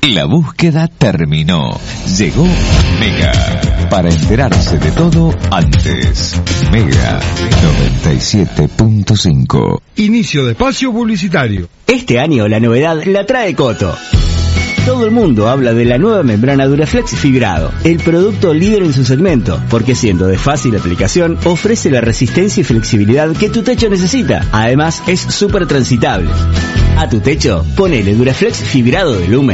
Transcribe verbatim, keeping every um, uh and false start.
La búsqueda terminó. Llegó Mega. Para enterarse de todo antes. Mega noventa y siete punto cinco. Inicio de espacio publicitario. Este año la novedad la trae Coto. Todo el mundo habla de la nueva membrana Duraflex Fibrado, el producto líder en su segmento, porque siendo de fácil aplicación, ofrece la resistencia y flexibilidad que tu techo necesita. Además, es súper transitable. A tu techo, ponele Duraflex Fibrado de Lumen.